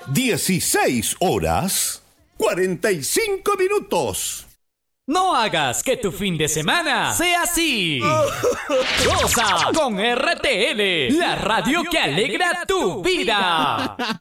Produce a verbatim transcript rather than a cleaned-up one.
dieciséis horas cuarenta y cinco minutos. No hagas que tu fin de semana sea así. Goza con R T L, la radio que alegra tu vida.